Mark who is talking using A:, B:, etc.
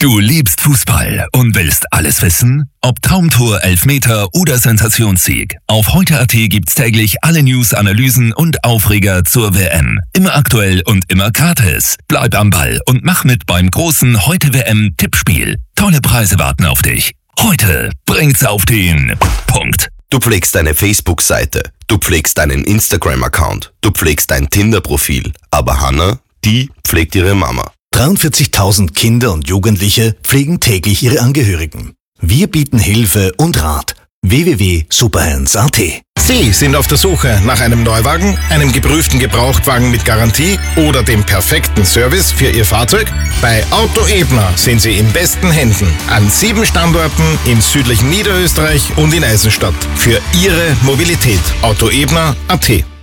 A: Du liebst Fußball und willst alles wissen? Ob Traumtor, Elfmeter oder Sensationssieg. Auf heute.at gibt's täglich alle News, Analysen und Aufreger zur WM. Immer aktuell und immer gratis. Bleib am Ball und mach mit beim großen Heute-WM-Tippspiel. Tolle Preise warten auf dich. Heute bringt's auf den Punkt.
B: Du pflegst deine Facebook-Seite, du pflegst deinen Instagram-Account, du pflegst dein Tinder-Profil. Aber Hannah, die pflegt ihre Mama.
C: 43.000 Kinder und Jugendliche pflegen täglich ihre Angehörigen. Wir bieten Hilfe und Rat. www.superhands.at.
D: Sie sind auf der Suche nach einem Neuwagen, einem geprüften Gebrauchtwagen mit Garantie oder dem perfekten Service für Ihr Fahrzeug? Bei Auto Ebner sind Sie in besten Händen. An 7 Standorten in südlichen Niederösterreich und in Eisenstadt. Für Ihre Mobilität. Autoebner.at.